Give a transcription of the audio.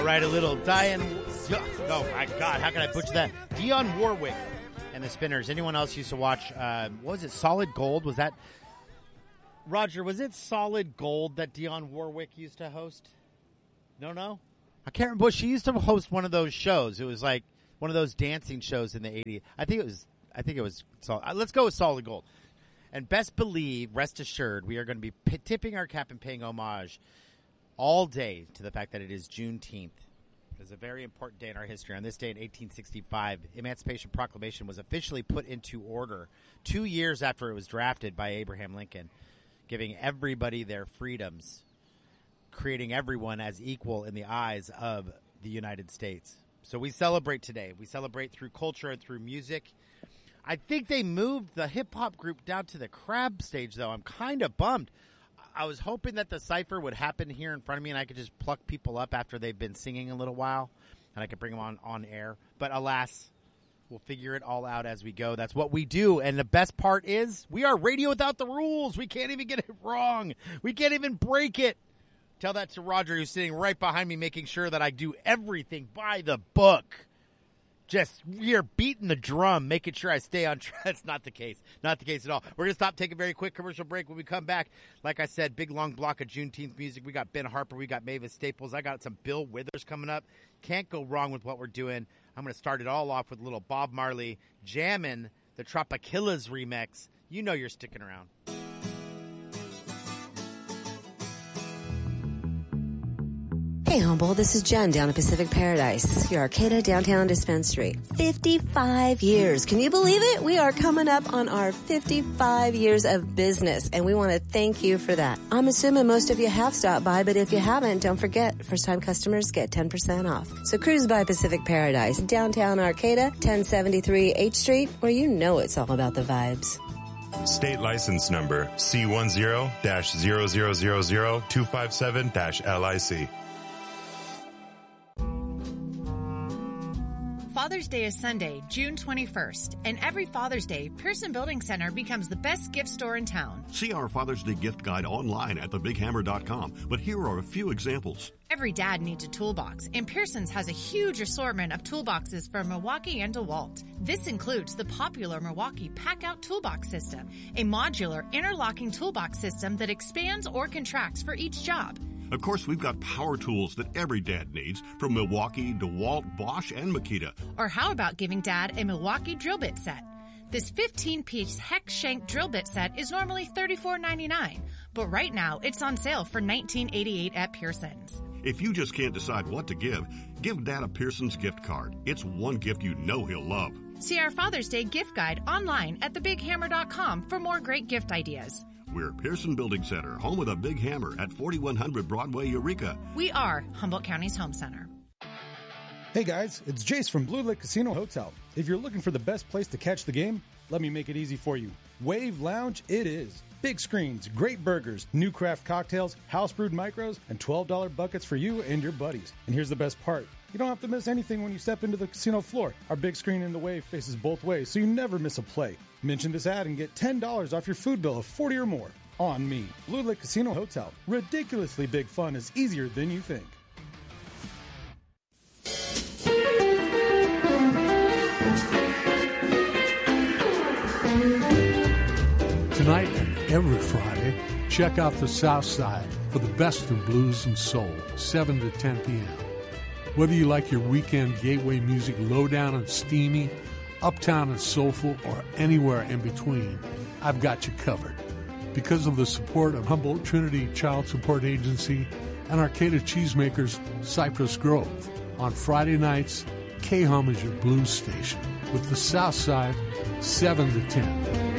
All right, a little Diane. Oh, my God. How can I butcher that? Dionne Warwick and the Spinners. Anyone else used to watch, what was it, Solid Gold? Was that, Roger, was it Solid Gold that Dionne Warwick used to host? No? I can't remember. She used to host one of those shows. It was like one of those dancing shows in the 80s. I think it was let's go with Solid Gold. And best believe, rest assured, we are going to be tipping our cap and paying homage all day to the fact that it is Juneteenth. It's a very important day in our history. On this day in 1865, Emancipation Proclamation was officially put into order 2 years after it was drafted by Abraham Lincoln, giving everybody their freedoms, creating everyone as equal in the eyes of the United States. So we celebrate today. We celebrate through culture and through music. I think they moved the hip-hop group down to the crab stage, though. I'm kind of bummed. I was hoping that the cypher would happen here in front of me and I could just pluck people up after they've been singing a little while and I could bring them on air. But alas, we'll figure it all out as we go. That's what we do. And the best part is we are radio without the rules. We can't even get it wrong. We can't even break it. Tell that to Roger, who's sitting right behind me, making sure that I do everything by the book. Just, we are beating the drum, making sure I stay on track. That's not the case. Not the case at all. We're going to stop, take a very quick commercial break. When we come back, like I said, big long block of Juneteenth music. We got Ben Harper. We got Mavis Staples. I got some Bill Withers coming up. Can't go wrong with what we're doing. I'm going to start it all off with a little Bob Marley jamming the Tropicillas remix. You know you're sticking around. Hey, Humboldt, this is Jen down at Pacific Paradise, your Arcata downtown dispensary. 55 years. Can you believe it? We are coming up on our 55 years of business, and we want to thank you for that. I'm assuming most of you have stopped by, but if you haven't, don't forget, first-time customers get 10% off. So cruise by Pacific Paradise, downtown Arcata, 1073 H Street, where you know it's all about the vibes. State license number C10-0000257-LIC. Father's Day is Sunday, June 21st, and every Father's Day, Pearson Building Center becomes the best gift store in town. See our Father's Day gift guide online at thebighammer.com, but here are a few examples. Every dad needs a toolbox, and Pearson's has a huge assortment of toolboxes from Milwaukee and DeWalt. This includes the popular Milwaukee Pack-Out Toolbox System, a modular interlocking toolbox system that expands or contracts for each job. Of course, we've got power tools that every dad needs, from Milwaukee, DeWalt, Bosch, and Makita. Or how about giving Dad a Milwaukee drill bit set? This 15-piece hex shank drill bit set is normally $34.99, but right now it's on sale for $19.88 at Pearson's. If you just can't decide what to give Dad a Pearson's gift card. It's one gift you know he'll love. See our Father's Day gift guide online at thebighammer.com for more great gift ideas. We're Pearson Building Center, home of the Big Hammer at 4100 Broadway, Eureka. We are Humboldt County's home center. Hey guys, it's Jace from Blue Lake Casino Hotel. If you're looking for the best place to catch the game, let me make it easy for you. Wave Lounge it is. Big screens, great burgers, new craft cocktails, house brewed micros, and $12 buckets for you and your buddies. And here's the best part. You don't have to miss anything when you step into the casino floor. Our big screen in the Wave faces both ways, so you never miss a play. Mention this ad and get $10 off your food bill of $40 or more. On me. Blue Lake Casino Hotel. Ridiculously big fun is easier than you think. Tonight and every Friday, check out the South Side for the best of blues and soul, 7 to 10 p.m. Whether you like your weekend gateway music low-down and steamy, uptown and soulful, or anywhere in between, I've got you covered. Because of the support of Humboldt Trinity Child Support Agency and Arcata Cheesemakers Cypress Grove, on Friday nights, K-Hum is your blues station with the South Side, 7 to 10.